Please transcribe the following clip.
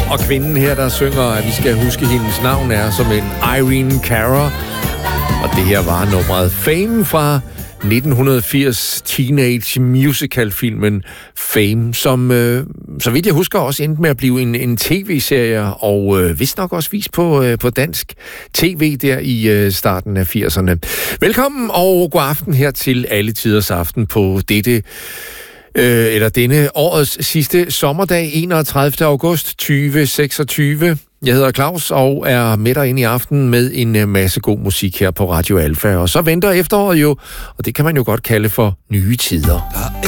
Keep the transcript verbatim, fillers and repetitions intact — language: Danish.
Og kvinden her, der synger, at vi skal huske hendes navn, er som en Irene Cara. Og det her var nummeret Fame fra nitten firs teenage musical-filmen Fame, som, øh, så vidt jeg husker, også endte med at blive en, en tv-serie, og øh, vist nok også vist på, øh, på dansk tv der i øh, starten af firserne. Velkommen og god aften her til Alle Tiders Aften på dette Øh, eller denne årets sidste sommerdag, enogtredivte august tyve seksogtyve. Jeg hedder Claus og er med dig ind i aften med en masse god musik her på Radio Alfa. Og så venter efteråret jo, og det kan man jo godt kalde for nye tider.